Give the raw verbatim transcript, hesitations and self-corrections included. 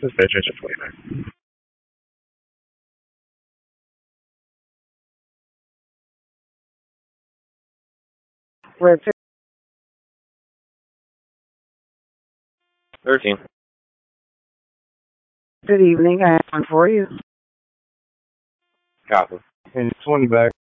Dispatcher twenty-nine. Red thirteen. Good evening. I have one for you. Copy. And twenty back.